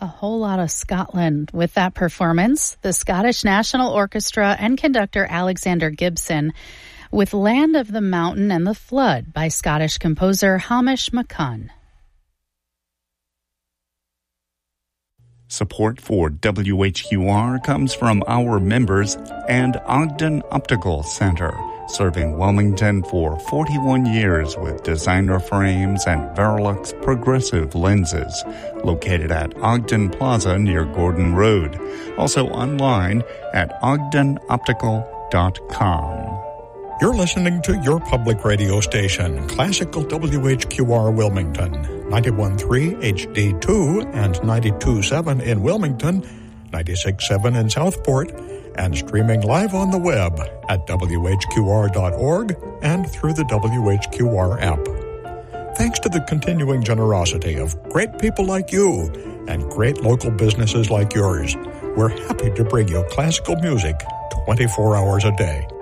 A whole lot of Scotland with that performance. The Scottish National Orchestra and conductor Alexander Gibson with Land of the Mountain and the Flood by Scottish composer Hamish McCunn. Support for WHQR comes from our members and Ogden Optical Center, serving Wilmington for 41 years with designer frames and Verilux progressive lenses. Located at Ogden Plaza near Gordon Road. Also online at ogdenoptical.com. You're listening to your public radio station, Classical WHQR Wilmington, 91.3 HD2 and 92.7 in Wilmington, 96.7 in Southport, and streaming live on the web at WHQR.org and through the WHQR app. Thanks to the continuing generosity of great people like you and great local businesses like yours, we're happy to bring you classical music 24 hours a day.